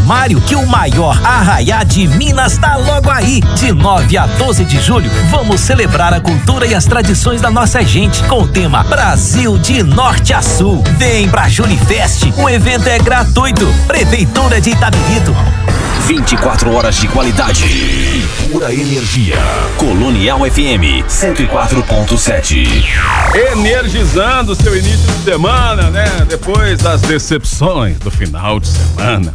Mário, que o maior arraiá de Minas tá logo aí. De 9 a 12 de julho, vamos celebrar a cultura e as tradições da nossa gente com o tema Brasil de Norte a Sul. Vem pra Junifest, o evento é gratuito. Prefeitura de Itabirito. 24 horas de qualidade e pura energia. Colonial FM 104.7. Energizando seu início de semana, né? Depois das decepções do final de semana.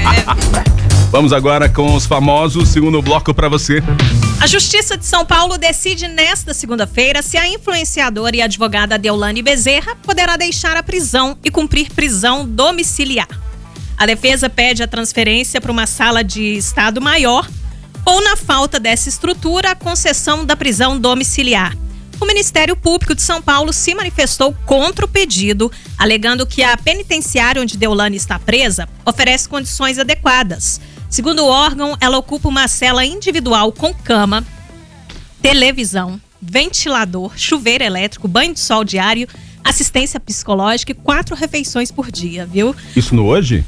Vamos agora com os famosos, segundo bloco pra você. A Justiça de São Paulo decide nesta segunda-feira se a influenciadora e advogada Deolane Bezerra poderá deixar a prisão e cumprir prisão domiciliar. A defesa pede a transferência para uma sala de estado maior ou, na falta dessa estrutura, a concessão da prisão domiciliar. O Ministério Público de São Paulo se manifestou contra o pedido, alegando que a penitenciária onde Deolane está presa oferece condições adequadas. Segundo o órgão, ela ocupa uma cela individual com cama, televisão, ventilador, chuveiro elétrico, banho de sol diário, assistência psicológica e 4 refeições por dia, viu? Isso no hoje?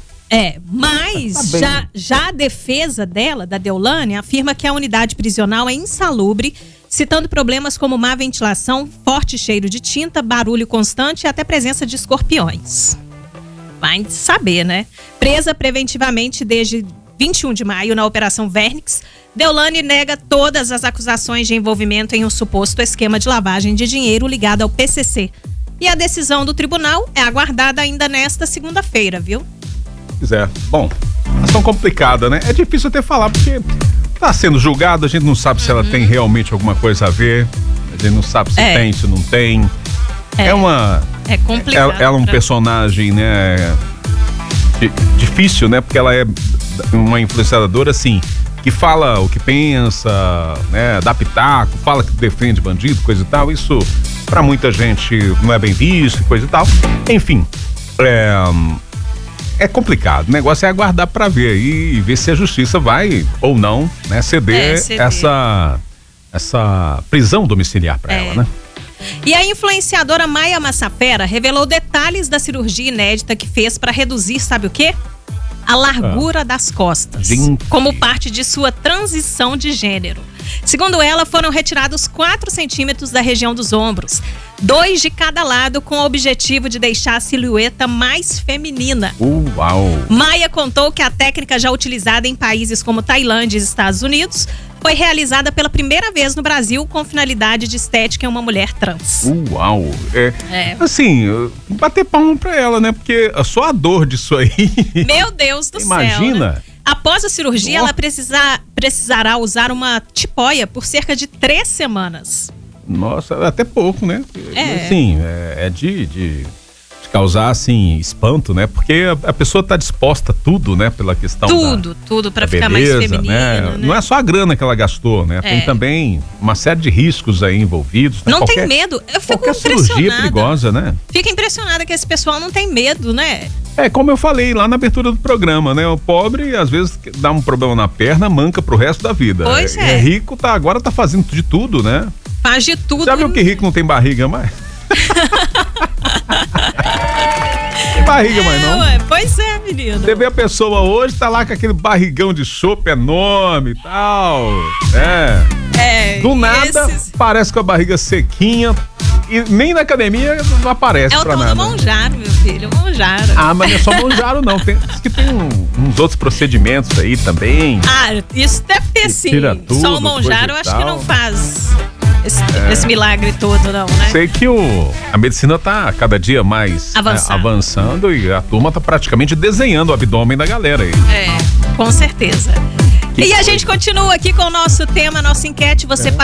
Mas já a defesa dela, da Deolane, afirma que a unidade prisional é insalubre, citando problemas como má ventilação, forte cheiro de tinta, barulho constante e até presença de escorpiões. Vai saber, né? Presa preventivamente desde 21 de maio na Operação Vernix, Deolane nega todas as acusações de envolvimento em um suposto esquema de lavagem de dinheiro ligado ao PCC. E a decisão do tribunal é aguardada ainda nesta segunda-feira, viu? Bom, ação complicada, né? É difícil até falar porque tá sendo julgado, a gente não sabe se ela tem realmente alguma coisa a ver, a gente não sabe se tem, se não tem. É complicado. Ela é um personagem, né? Difícil, né? Porque ela é uma influenciadora, assim, que fala o que pensa, né? Dá pitaco, fala que defende bandido, coisa e tal. Isso, pra muita gente, não é bem visto, coisa e tal. Enfim, é complicado. O negócio é aguardar para ver e ver se a justiça vai ou não, né, ceder essa prisão domiciliar para ela, né? E a influenciadora Maia Massafera revelou detalhes da cirurgia inédita que fez para reduzir, sabe o quê? A largura das costas, como parte de sua transição de gênero. Segundo ela, foram retirados 4 centímetros da região dos ombros, 2 de cada lado, com o objetivo de deixar a silhueta mais feminina. Uau! Maia contou que a técnica já utilizada em países como Tailândia e Estados Unidos foi realizada pela primeira vez no Brasil com finalidade de estética em uma mulher trans. Uau! Assim, bater palma pra ela, né? Porque só a dor disso aí... Meu Deus do céu, Imagina! Né? Após a cirurgia, ela precisará usar uma tipóia por cerca de 3 semanas. Nossa, até pouco, né? Assim, é de causar, assim, espanto, né? Porque a pessoa tá disposta a tudo, né? Pela questão tudo pra ficar beleza, mais feminina, né? Não é só a grana que ela gastou, né? Tem também uma série de riscos aí envolvidos. Né? Não tem medo. Eu fico qualquer impressionada. Cirurgia é perigosa, né? Fico impressionada que esse pessoal não tem medo, né? Como eu falei lá na abertura do programa, né? O pobre, às vezes, dá um problema na perna, manca pro resto da vida. Pois é. Rico agora tá fazendo de tudo, né? Faz de tudo. Já viu que rico não tem barriga mais? Tem barriga mais não? Pois é, menino. Você vê a pessoa hoje, tá lá com aquele barrigão de chope enorme e tal. Do nada, parece com a barriga sequinha. E nem na academia não aparece pra nada. É o tal do Monjaro, meu filho, Monjaro. Mas não é só Monjaro, não. Diz que tem uns outros procedimentos aí também. Isso deve ter sim. Tudo, só o Monjaro eu acho que não faz esse milagre todo, não, né? Sei que a medicina tá cada dia mais avançando e a turma tá praticamente desenhando o abdômen da galera aí. Com certeza. E a gente continua aqui com o nosso tema, nossa enquete. Você